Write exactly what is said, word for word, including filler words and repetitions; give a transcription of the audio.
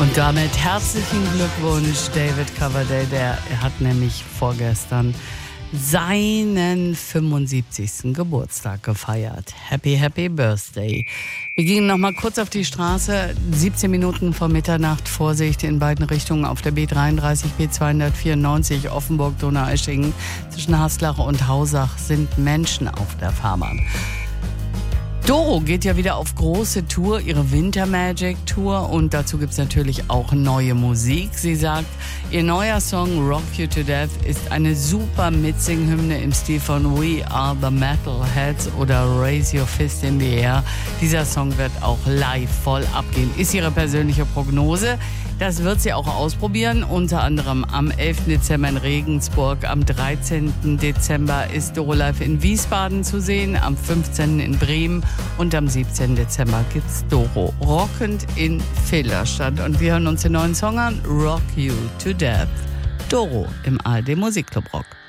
Und damit herzlichen Glückwunsch, David Coverdale. Der er hat nämlich vorgestern seinen fünfundsiebzigsten Geburtstag gefeiert. Happy, happy Birthday. Wir gingen noch mal kurz auf die Straße. siebzehn Minuten vor Mitternacht. Vorsicht in beiden Richtungen auf der B dreiunddreißig, B zweihundertvierundneunzig, Offenburg-Donaueschingen. Zwischen Haslach und Hausach sind Menschen auf der Fahrbahn. Doro geht ja wieder auf große Tour, ihre Winter Magic Tour, und dazu gibt's natürlich auch neue Musik. Sie sagt, ihr neuer Song Rock You to Death ist eine super Mitsing-Hymne im Stil von We Are the Metalheads oder Raise Your Fist in the Air. Dieser Song wird auch live voll abgehen, ist ihre persönliche Prognose. Das wird sie auch ausprobieren, unter anderem am elften Dezember in Regensburg, am dreizehnten Dezember ist Doro live in Wiesbaden zu sehen, am fünfzehnten in Bremen und am siebzehnten Dezember gibt's Doro rockend in Villlerstadt. Und wir hören uns den neuen Song an, Rock You to Death. Doro im A R D Musikclub Rock.